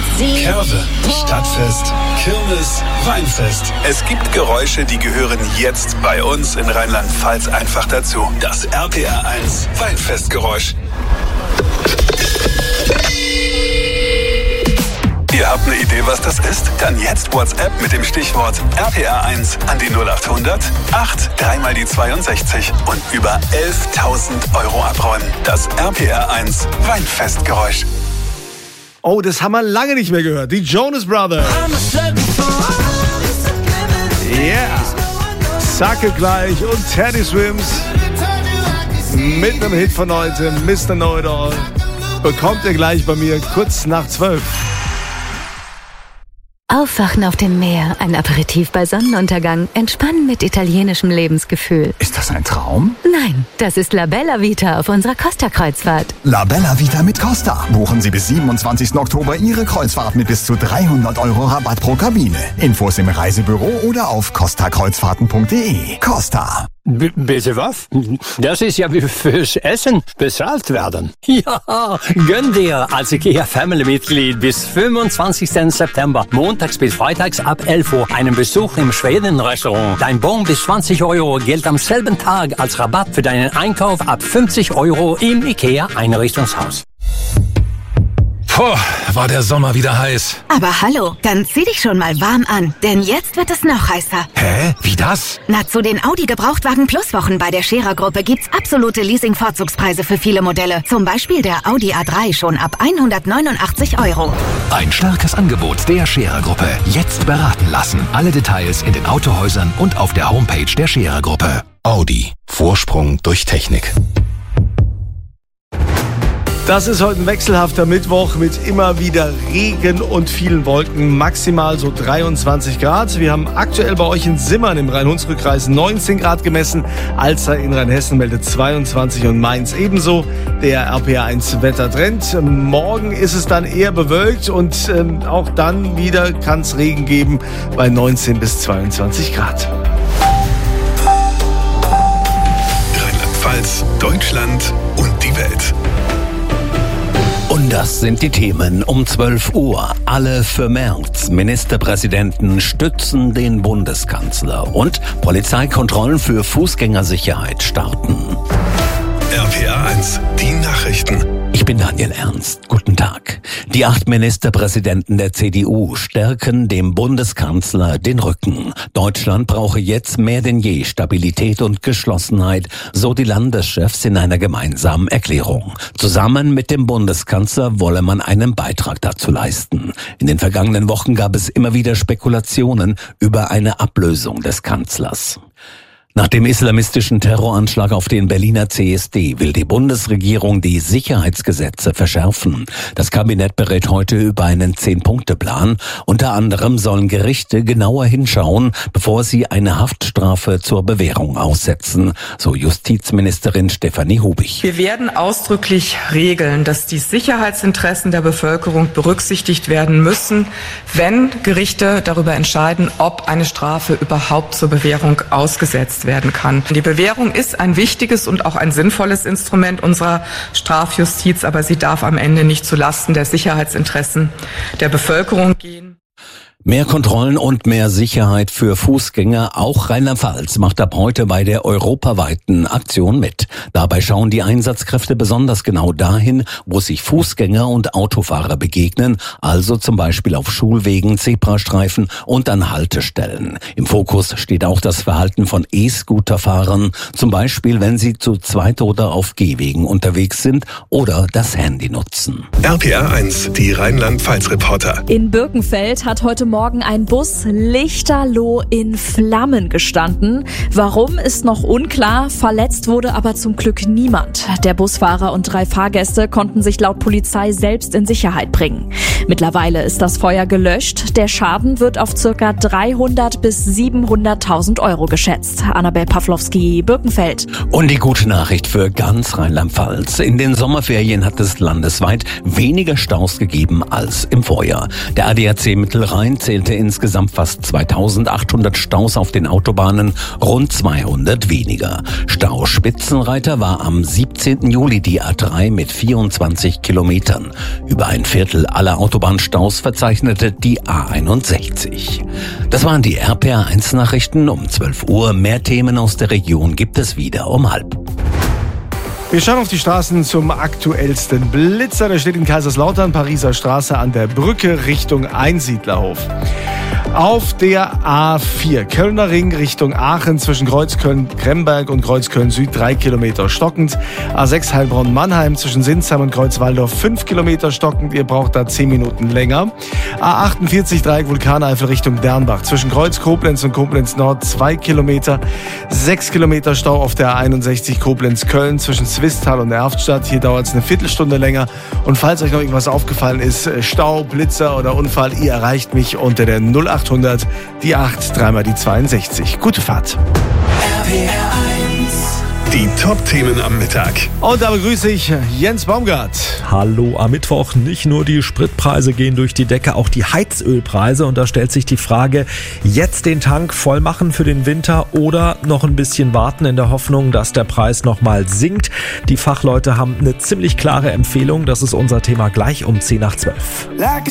Curve, Stadtfest, Kirmes, Weinfest. Es gibt Geräusche, die gehören jetzt bei uns in Rheinland-Pfalz einfach dazu. Das RPR 1 Weinfestgeräusch. Ihr habt eine Idee, was das ist? Dann jetzt WhatsApp mit dem Stichwort RPR1 an die 0800 8 3 mal die 62 und über 11.000 Euro abräumen. Das RPR1 Weinfestgeräusch. Oh, das haben wir lange nicht mehr gehört. Die Jonas Brothers. Yeah. Sacke gleich und Teddy Swims. Mit einem Hit von heute, Mr. Know-It-All. Bekommt ihr gleich bei mir kurz nach 12. Aufwachen auf dem Meer, ein Aperitif bei Sonnenuntergang, entspannen mit italienischem Lebensgefühl. Ist das ein Traum? Nein, das ist La Bella Vita auf unserer Costa-Kreuzfahrt. La Bella Vita mit Costa. Buchen Sie bis 27. Oktober Ihre Kreuzfahrt mit bis zu 300 Euro Rabatt pro Kabine. Infos im Reisebüro oder auf costakreuzfahrten.de. Costa. Bitte was? Das ist ja wie fürs Essen bezahlt werden. Ja, gönn dir als IKEA-Family-Mitglied bis 25. September, montags bis freitags ab 11 Uhr, einen Besuch im Schweden-Restaurant. Dein Bon bis 20 Euro gilt am selben Tag als Rabatt für deinen Einkauf ab 50 Euro im IKEA-Einrichtungshaus. Puh, war der Sommer wieder heiß. Aber hallo, dann zieh dich schon mal warm an, denn jetzt wird es noch heißer. Hä? Wie das? Na, zu den Audi Gebrauchtwagen Plus Wochen bei der Scherer Gruppe gibt's absolute Leasing-Vorzugspreise für viele Modelle. Zum Beispiel der Audi A3 schon ab 189 Euro. Ein starkes Angebot der Scherer Gruppe. Jetzt beraten lassen. Alle Details in den Autohäusern und auf der Homepage der Scherer Gruppe. Audi. Vorsprung durch Technik. Das ist heute ein wechselhafter Mittwoch mit immer wieder Regen und vielen Wolken, maximal so 23 Grad. Wir haben aktuell bei euch in Simmern im Rhein-Hunsrück-Kreis 19 Grad gemessen, Alzer in Rheinhessen meldet 22 und Mainz ebenso. Der RPR1 Wettertrend. Morgen ist es dann eher bewölkt und auch dann wieder kann es Regen geben bei 19 bis 22 Grad. Rheinland-Pfalz, Deutschland und die Welt. Und das sind die Themen um 12 Uhr. Alle für März. Ministerpräsidenten stützen den Bundeskanzler. Und Polizeikontrollen für Fußgängersicherheit starten. RPR1, die Nachrichten. Ich bin Daniel Ernst. Guten Tag. Die 8 Ministerpräsidenten der CDU stärken dem Bundeskanzler den Rücken. Deutschland brauche jetzt mehr denn je Stabilität und Geschlossenheit, so die Landeschefs in einer gemeinsamen Erklärung. Zusammen mit dem Bundeskanzler wolle man einen Beitrag dazu leisten. In den vergangenen Wochen gab es immer wieder Spekulationen über eine Ablösung des Kanzlers. Nach dem islamistischen Terroranschlag auf den Berliner CSD will die Bundesregierung die Sicherheitsgesetze verschärfen. Das Kabinett berät heute über einen 10-Punkte-Plan. Unter anderem sollen Gerichte genauer hinschauen, bevor sie eine Haftstrafe zur Bewährung aussetzen, so Justizministerin Stefanie Hubig. Wir werden ausdrücklich regeln, dass die Sicherheitsinteressen der Bevölkerung berücksichtigt werden müssen, wenn Gerichte darüber entscheiden, ob eine Strafe überhaupt zur Bewährung ausgesetzt werden kann. Die Bewährung ist ein wichtiges und auch ein sinnvolles Instrument unserer Strafjustiz, aber sie darf am Ende nicht zulasten der Sicherheitsinteressen der Bevölkerung gehen. Mehr Kontrollen und mehr Sicherheit für Fußgänger. Auch Rheinland-Pfalz macht ab heute bei der europaweiten Aktion mit. Dabei schauen die Einsatzkräfte besonders genau dahin, wo sich Fußgänger und Autofahrer begegnen, also zum Beispiel auf Schulwegen, Zebrastreifen und an Haltestellen. Im Fokus steht auch das Verhalten von E-Scooter-Fahrern, zum Beispiel wenn sie zu zweit oder auf Gehwegen unterwegs sind oder das Handy nutzen. RPR1, die Rheinland-Pfalz-Reporter. In Birkenfeld hat heute Morgen ein Bus lichterloh in Flammen gestanden. Warum, ist noch unklar. Verletzt wurde aber zum Glück niemand. Der Busfahrer und 3 Fahrgäste konnten sich laut Polizei selbst in Sicherheit bringen. Mittlerweile ist das Feuer gelöscht. Der Schaden wird auf ca. 300 bis 700.000 Euro geschätzt. Annabel Pawlowski, Birkenfeld. Und die gute Nachricht für ganz Rheinland-Pfalz. In den Sommerferien hat es landesweit weniger Staus gegeben als im Vorjahr. Der ADAC Mittelrhein zählte insgesamt fast 2800 Staus auf den Autobahnen, rund 200 weniger. Stauspitzenreiter war am 17. Juli die A3 mit 24 Kilometern. Über ein Viertel aller Autobahnen Autobahnstaus verzeichnete die A61. Das waren die RPR1-Nachrichten um 12 Uhr. Mehr Themen aus der Region gibt es wieder um 12:30. Wir schauen auf die Straßen zum aktuellsten Blitzer. Der steht in Kaiserslautern, Pariser Straße an der Brücke Richtung Einsiedlerhof. Auf der A4 Kölner Ring Richtung Aachen zwischen Kreuzköln-Kremberg und Kreuzköln-Süd 3 Kilometer stockend. A6 Heilbronn-Mannheim zwischen Sinsheim und Kreuzwaldorf 5 Kilometer stockend. Ihr braucht da 10 Minuten länger. A48 Dreieck Vulkaneifel Richtung Dernbach zwischen Kreuz-Koblenz und Koblenz-Nord 2 Kilometer. 6 Kilometer Stau auf der A61 Koblenz-Köln zwischen Zwistal und Erftstadt. Hier dauert es eine Viertelstunde länger. Und falls euch noch irgendwas aufgefallen ist, Stau, Blitzer oder Unfall, ihr erreicht mich unter der 0800 die 8 3 die 62. Gute Fahrt. Die Top-Themen am Mittag. Und da begrüße ich Jens Baumgart. Hallo am Mittwoch. Nicht nur die Spritpreise gehen durch die Decke, auch die Heizölpreise. Und da stellt sich die Frage, jetzt den Tank voll machen für den Winter oder noch ein bisschen warten in der Hoffnung, dass der Preis nochmal sinkt. Die Fachleute haben eine ziemlich klare Empfehlung. Das ist unser Thema gleich um 10 nach 12.